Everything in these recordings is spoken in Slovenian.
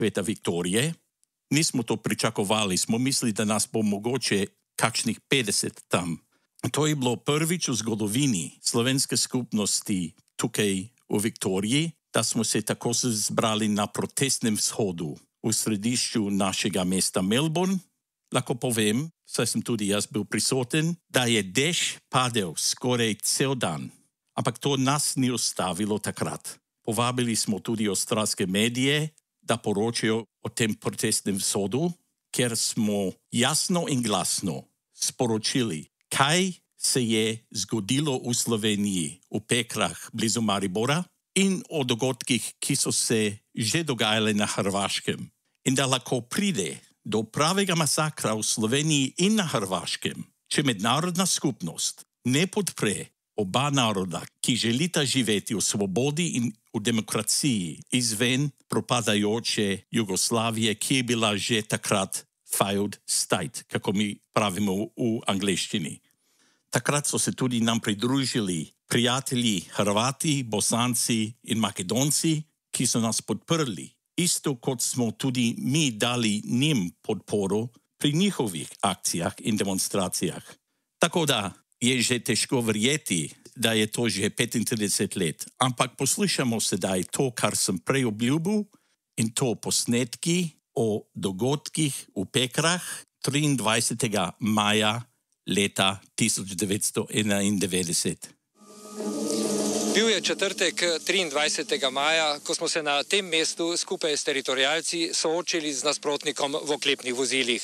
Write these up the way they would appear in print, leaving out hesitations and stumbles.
Sveta Viktorije. Nismo to pričakovali, smo mislili, da nas bo mogoče kakšnih 50 tam. To je bilo prvič v zgodovini slovenske skupnosti tukaj v Viktoriji, da smo se tako zbrali na protestnem shodu v središču našega mesta Melbourne. Lahko povem, saj sem tudi jaz bil prisoten, da je dež padel skoraj cel dan. Ampak to nas ni ustavilo takrat. Povabili smo tudi avstralske medije, da poročajo o tem protestnem shodu, ker smo jasno in glasno sporočili, kaj se je zgodilo v Sloveniji, v Pekrah blizu Maribora in o dogodkih, ki so se že dogajali na Hrvaškem. In da lahko pride do pravega masakra v Sloveniji in na Hrvaškem, če mednarodna skupnost ne podpre oba naroda, ki želita živeti v svobodi in v demokraciji izven propadajoče Jugoslavije, ki je bila že takrat failed state, kako mi pravimo v angleščini. Takrat so se tudi nam pridružili prijatelji Hrvati, Bosanci in Makedonci, ki so nas podprli. Isto kot smo tudi mi dali njim podporo pri njihovih akcijah in demonstracijah. Tako da je že težko verjeti, da je to že 35 let. Ampak poslušamo sedaj to, kar sem prej obljubil, in to posnetki o dogodkih v Pekrah 23. maja leta 1991. Bil je četrtek 23. maja, ko smo se na tem mestu skupaj s teritorialci soočili z nasprotnikom v oklepnih vozilih.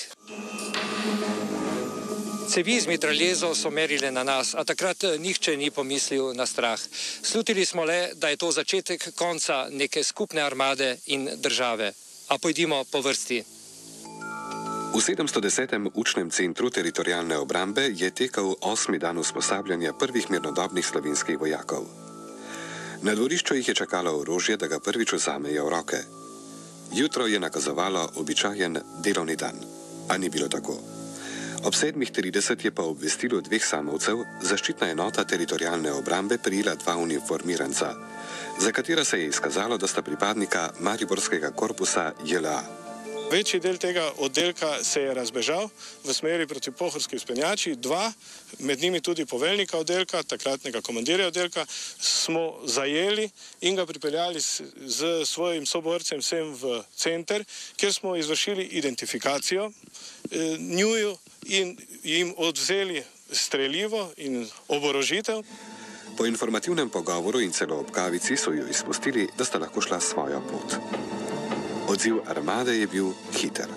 Cevi z mitraljezo so merile na nas, a takrat nihče ni pomislil na strah. Slutili smo le, da je to začetek konca neke skupne armade in države. A pojdimo po vrsti. V 710. učnem centru teritorialne obrambe je tekel 8. dan usposabljanja prvih mirnodobnih slovenskih vojakov. Na dvorišču jih je čakalo orožje, da ga prvič vzamejo v roke. Jutro je nakazovalo običajen delovni dan, a ni bilo tako. Ob 7:30 je pa obvestilo dveh samovcev zaščitna enota teritorialne obrambe prijela dva uniformiranca, za katera se je izkazalo, da sta pripadnika Mariborskega korpusa JLA. Večji del tega oddelka se je razbežal v smeri proti Pohorski vzpenjači, dva, med njimi tudi poveljnika oddelka, takratnega komandirja oddelka, smo zajeli in ga pripeljali z svojim soborcem sem v center, kjer smo izvršili identifikacijo njuju in jim odvzeli strelivo in oborožitev. Po informativnem pogovoru in celo ob kavici so jo izpustili, da sta lahko šla svojo pot. Odziv armade je bil hiter.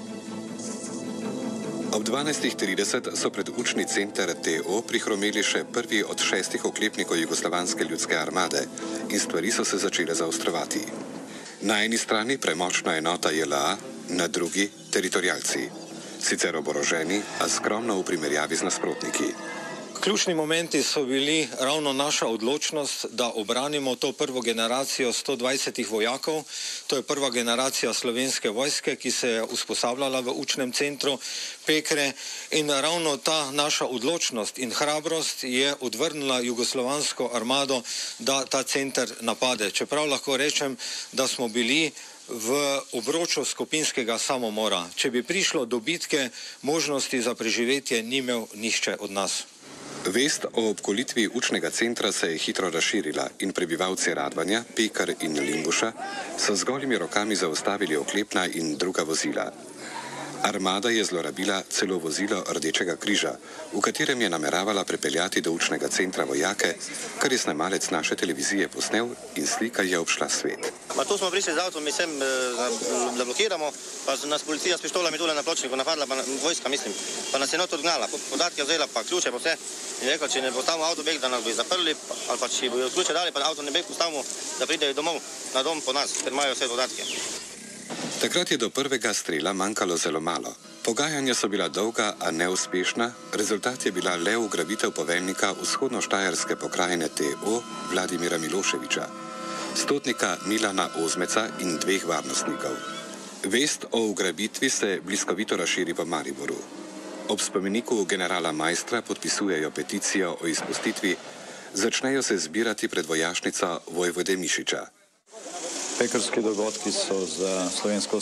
Ob 12:30 so pred učni center TO prihromeli še prvi od 6 oklepnikov Jugoslovanske ljudske armade in stvari so se začele zaostrovati. Na eni strani premočna enota JLA, na drugi teritorialci. Sicer oboroženi, a skromno v primerjavi z nasprotniki. Ključni momenti so bili ravno naša odločnost, da obranimo to prvo generacijo 120 vojakov. To je prva generacija slovenske vojske, ki se je usposabljala v učnem centru Pekre. In ravno ta naša odločnost in hrabrost je odvrnila jugoslovansko armado, da ta center napade. Čeprav lahko rečem, da smo bili v obroču skupinskega samomora. Če bi prišlo do bitke, možnosti za preživetje ni imel nihče od nas. Vest o obkolitvi učnega centra se je hitro razširila in prebivalci Radvanja, Pekar in Limbuša so z golimi rokami zaustavili oklepna in druga vozila. Armada je zlorabila celo vozilo Rdečega križa, v katerem je nameravala prepeljati do učnega centra vojake, kar je snemalec naše televizije posnel in slika je obšla svet. Pa tu smo prišli z avtom, mi sem, da blokiramo, pa nas policija s pištolami tule na pločniku napadla, pa vojska mislim, pa nas je not odgnala, podatke vzela, pa ključe pa vse. In rekla, če ne postavimo avto beg, da nas bi zaprli, ali pa če bojo ključe dali, pa avto ne beg postavimo, da pridejo domov, na dom po nas, ker imajo vse podatke. Takrat je do prvega strela manjkalo zelo malo. Pogajanja so bila dolga, a neuspešna, rezultat je bila le ugrabitev poveljnika vzhodno-štajerske pokrajine TO Vladimira Miloševića, stotnika Milana Ozmeca in dveh varnostnikov. Vest o ugrabitvi se bliskovito razširi po Mariboru. Ob spomeniku generala Majstra podpisujejo peticijo o izpustitvi, začnejo se zbirati pred vojašnico vojvode Mišiča. Pekrski dogodki so za slovensko